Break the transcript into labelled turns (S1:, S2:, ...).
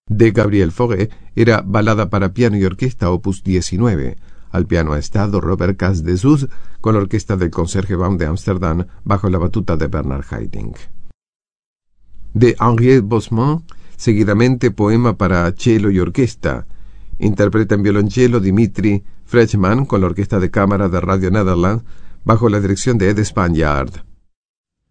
S1: de Gabriel Fauré era Balada para piano y orquesta opus 19. Al piano ha estado Robert Cas-Dessous con la orquesta del Concertgebouw de Ámsterdam bajo la batuta de Bernard Haitink. De Henriette Bosman, seguidamente Poema para cello y orquesta. Interpreta en violonchelo Dimitri Frechman con la orquesta de cámara de Radio Netherlands bajo la dirección de Ed Spanjaard.